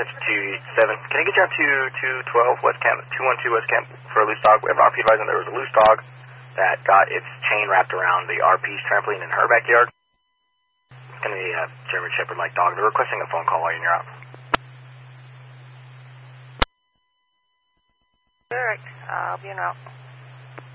7. Can I get you out to 212 West Camp, 212 West Camp for a loose dog? We have RP advising there was a loose dog that got its chain wrapped around the RP's trampoline in her backyard. It's going to be a German Shepherd-like dog. They're requesting a phone call while you're out. Correct. I'll be in route.